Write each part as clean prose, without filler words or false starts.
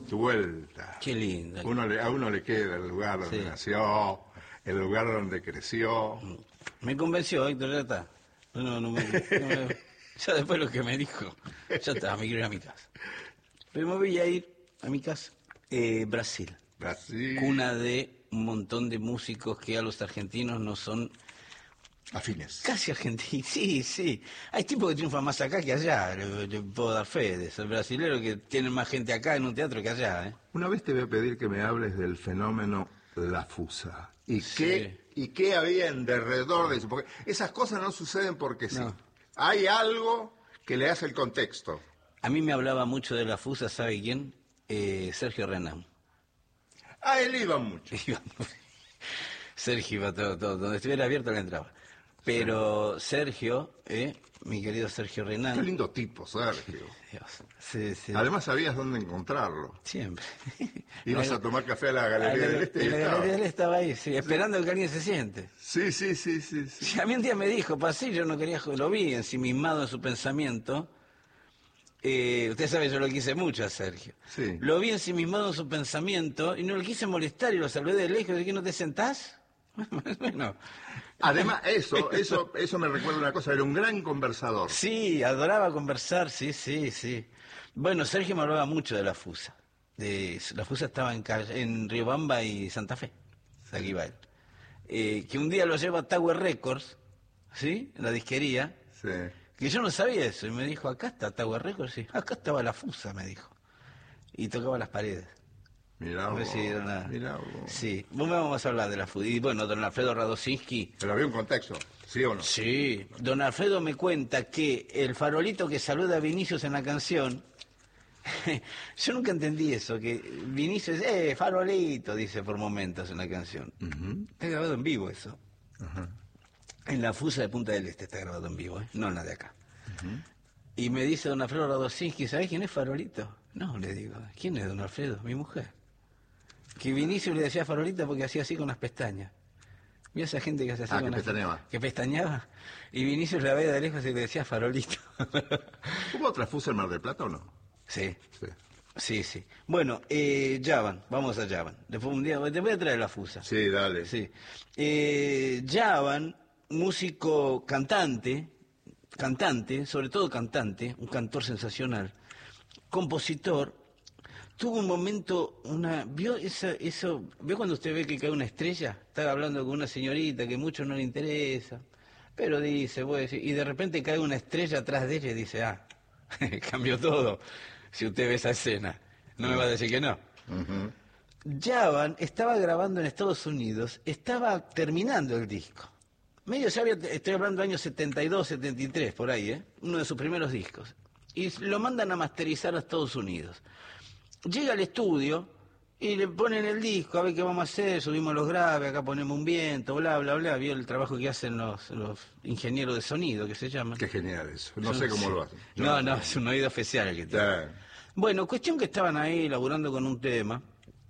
tu vuelta. Qué lindo. A uno le queda el lugar donde nació, el lugar donde creció. Me convenció, Héctor, ya está. Ya después lo que me dijo, ya está, me quiero ir a mi casa. Pero me voy a ir a mi casa. Brasil. Brasil. Cuna de un montón de músicos que a los argentinos no son... afines. Casi argentinos, sí. Hay tipos que triunfan más acá que allá, le puedo dar fe de eso. El brasilero que tienen más gente acá en un teatro que allá, ¿eh? Una vez te voy a pedir que me hables del fenómeno La Fusa. ¿Y Sí. qué había en derredor de eso? Porque esas cosas no suceden porque sí. No. Hay algo que le hace el contexto. A mí me hablaba mucho de La Fusa, ¿sabe quién? Sergio Renán. Ah, él iba mucho. Sergio iba todo, donde estuviera abierto le entraba. Pero Sergio, mi querido Sergio Renán... Qué lindo tipo, Sergio. Dios, sí. Además sabías dónde encontrarlo. Siempre. Ibas a tomar café a la Galería del Este y la estaba. Galería del Este estaba ahí, sí, esperando que alguien se siente. Sí. Sí, a mí un día me dijo, pasé, yo no quería, lo vi ensimismado en su pensamiento. Usted sabe, yo lo quise mucho a Sergio. Sí. Lo vi ensimismado en su pensamiento y no lo quise molestar y lo saludé de lejos. ¿De qué no te sentás? Bueno. Además, eso me recuerda una cosa, era un gran conversador. Sí, adoraba conversar, sí. Bueno, Sergio me hablaba mucho de La Fusa. La Fusa estaba en Riobamba y Santa Fe. Aquí va él. Que un día lo lleva a Tower Records, ¿sí? En la disquería. Sí. Que yo no sabía eso. Y me dijo, acá está Tower Records. Sí, acá estaba La Fusa, me dijo. Y tocaba las paredes. Mirá vos, mirá vos. Sí, vos me vamos a hablar de La Fusa. Y bueno, don Alfredo Radosinski. Pero había un contexto, ¿sí o no? Sí, don Alfredo me cuenta que el farolito que saluda a Vinicius en la canción, yo nunca entendí eso, que Vinicius, farolito, dice por momentos en la canción. Está grabado en vivo eso. En La Fusa de Punta del Este está grabado en vivo, no en la de acá. Y me dice don Alfredo Radosinski, ¿sabés quién es Farolito? No, le digo, ¿quién es don Alfredo? Mi mujer. Que Vinicius le decía Farolito porque hacía así con las pestañas. ¿Vio esa gente que hace así con las pestañas? Que pestañeaba. Y Vinicius la veía de lejos y le decía Farolito. ¿Hubo otra Fusa en Mar del Plata o no? Sí. Bueno, Javan, vamos a Javan. Después un día, te voy a traer La Fusa. Sí, dale. Sí. Javan, músico cantante, sobre todo cantante, un cantor sensacional, compositor, tuvo un momento, ¿vio cuando usted ve que cae una estrella? Está hablando con una señorita que mucho no le interesa, pero dice, y de repente cae una estrella atrás de ella y dice, cambió todo, si usted ve esa escena, no me va a decir que no. Javan estaba grabando en Estados Unidos, estaba terminando el disco. Estoy hablando de años 72, 73, por ahí, uno de sus primeros discos. Y lo mandan a masterizar a Estados Unidos. Llega al estudio y le ponen el disco, a ver qué vamos a hacer, subimos los graves, acá ponemos un viento, bla, bla, bla. Vio el trabajo que hacen los ingenieros de sonido, que se llaman. Qué genial eso, no sé cómo lo hacen. No, es un oído especial el que tiene. Bueno, cuestión que estaban ahí laburando con un tema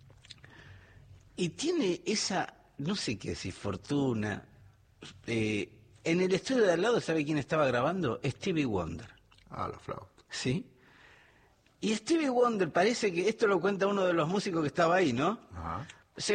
y tiene esa, no sé qué decir, fortuna. En el estudio de al lado, ¿sabe quién estaba grabando? Stevie Wonder. La flauta. ¿Sí? Y Stevie Wonder, parece que esto lo cuenta uno de los músicos que estaba ahí, ¿no?